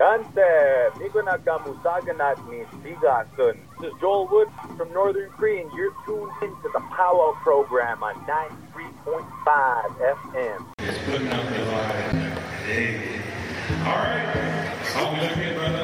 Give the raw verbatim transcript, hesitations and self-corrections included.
Ante, Migo Nakamusagan at ni Sigasun. This is Joel Wood from Northern Cree, and you're tuned into the Powwow program on ninety-three point five F M. It's putting out the line. Hey. All right. I'll be looking at brother.